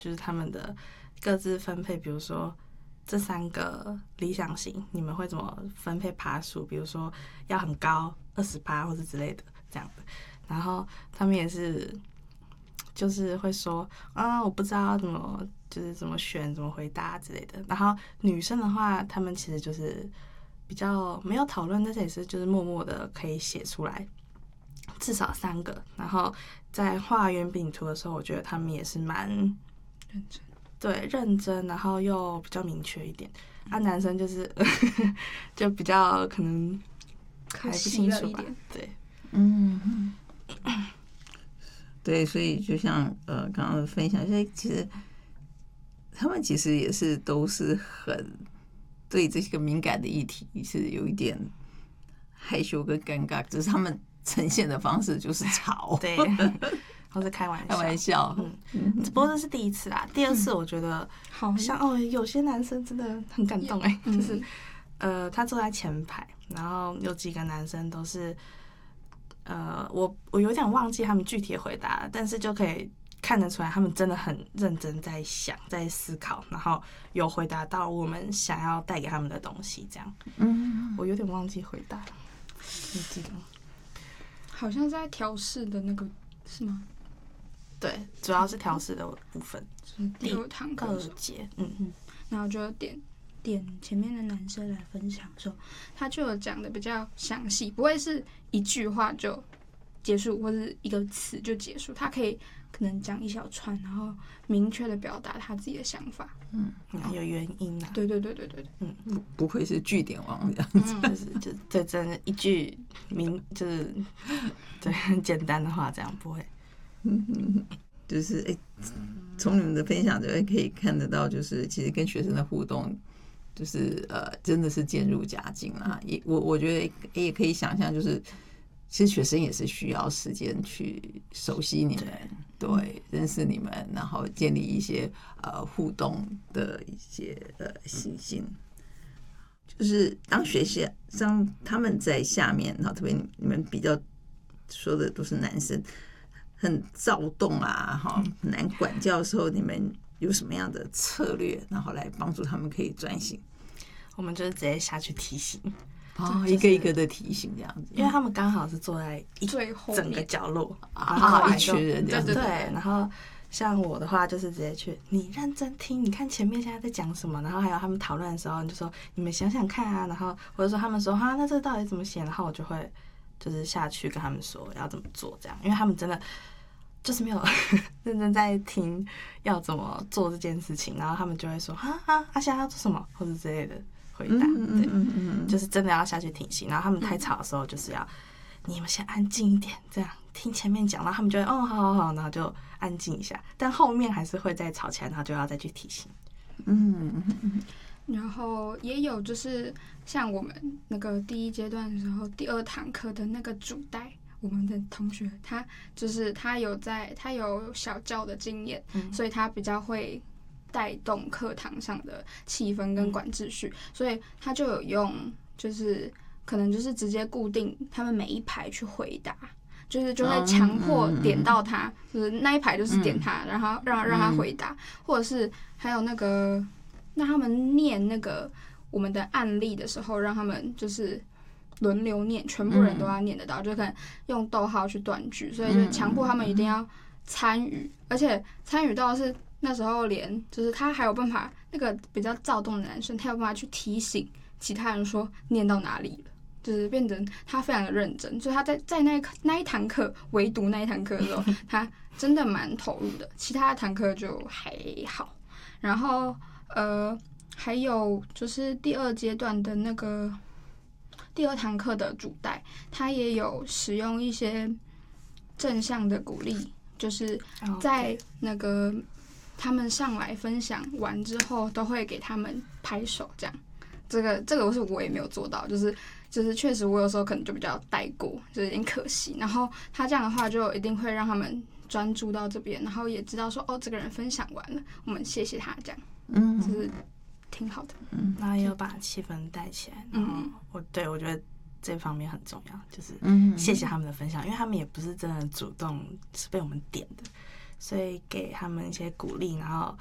就是他们的各自分配，比如说这3个理想型，你们会怎么分配趴数？比如说要很高20%或者之类的这样的。然后他们也是就是会说我不知道怎么就是怎么选怎么回答之类的。然后女生的话，他们其实就是比较没有讨论，但是也是就是默默的可以写出来至少3个。然后在画圆饼图的时候，我觉得他们也是蛮认真， 对，认真，然后又比较明确一点。男生就是就比较可能还不清楚吧，对， 对，所以就像刚刚分享，所以其实他们其实也是都是很对这个敏感的议题是有一点害羞跟尴尬，只是他们呈现的方式就是吵， 对，或是开玩笑， 开玩笑。 不过这是第一次啦，第2次我觉得好像有些男生真的很感动就是他坐在前排，然后有几个男生都是我有点忘记他们具体的回答了，但是就可以看得出来他们真的很认真在想在思考，然后有回答到我们想要带给他们的东西这样。我有点忘记回答，你记得吗？ 好像在调试的那个是吗？ 对，主要是调试的部分， 第2堂课 2节， 然后就点前面的男生来分享的时候，他就有讲的比较详细，不会是一句话就结束，或是一个词就结束，他可能讲一小串，然后明确的表达他自己的想法， 有原因啊， 对， 不愧是句点王这样子， 就真的一句就是对很简单的话，这样不会。 就是从你们的分享就可以看得到，就是其实跟学生的互动，就是真的是渐入佳境啦。我觉得也可以想象，就是其实学生也是需要时间去熟悉你们，对，认识你们，然后建立一些互动的一些信心。就是当学校他们在下面，然后特别你们比较说的都是男生。很躁动啊，很难管教的时候，你们有什么样的策略，然后来帮助他们可以专心？ 我们就是直接下去提醒， 一个一个的提醒这样子， 因为他们刚好是坐在整个角落，然后一群人这样子， 对，然后像我的话就是直接去，你认真听，你看前面现在在讲什么，然后还有他们讨论的时候，你就说你们想想看啊，然后或者说他们说那这个到底怎么写，然后我就会就是下去跟他们说要怎么做这样，因为他们真的。就是没有认真在听要怎么做这件事情，然后他们就会说现在要做什么或者之类的回答，对，就是真的要下去听戏。然后他们太吵的时候，就是要你们先安静一点，这样听前面讲，然后他们就会好，然后就安静一下。但后面还是会再吵起来，然后就要再去提醒。 然后也有就是像我们那个第1阶段的时候，第2堂课的那个主带。我们的同学他有小教的经验，所以他比较会带动课堂上的气氛跟管秩序，所以他就有用就是可能就是直接固定他们每一排去回答，就会强迫点到他，就是那一排就是点他，然后让他回答，或者是还有那个让他们念那个我们的案例的时候，让他们就是轮流念，全部人都要念得到，就可能用逗号去断句，所以就强迫他们一定要参与，而且参与到是那时候连就是他还有办法，那个比较躁动的男生，他有办法去提醒其他人说念到哪里了，就是变成他非常的认真，所以他在那一堂课，唯独那一堂课的时候，他真的蛮投入的，其他堂课就还好。然后还有就是第2阶段的那个。第2堂课的主带，他也有使用一些正向的鼓励，就是在那个他们上来分享完之后，都会给他们拍手，这样。这个我也没有做到，就是确实我有时候可能就比较带过，就有点可惜。然后他这样的话，就一定会让他们专注到这边，然后也知道说这个人分享完了，我们谢谢他，这样，就是。挺好的， 然后也有把气氛带起来，然后我觉得这方面很重要，就是谢谢他们的分享，因为他们也不是真的主动是被我们点的， 所以给他们一些鼓励，然后